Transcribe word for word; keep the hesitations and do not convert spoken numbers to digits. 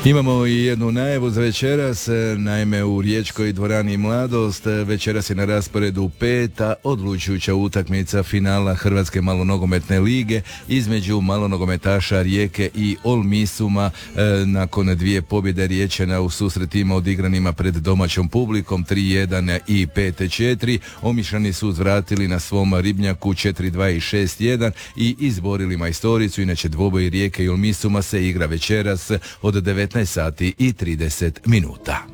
Imamo i jednu najavu za večeras, naime u riječkoj dvorani Mladost večeras je na rasporedu peta odlučujuća utakmica finala Hrvatske malonogometne lige između malonogometaša Rijeke i Olmisuma nakon dvije pobjede Riječana u susretima odigranima pred domaćom publikom tri jedan i pet četiri. Omišljani su uzvratili na svom ribnjaku četiri dva i šest jedan i izborili majstoricu. Inače dvoboj Rijeke i Olmisuma se igra večeras od devetnaest sati i trideset minuta.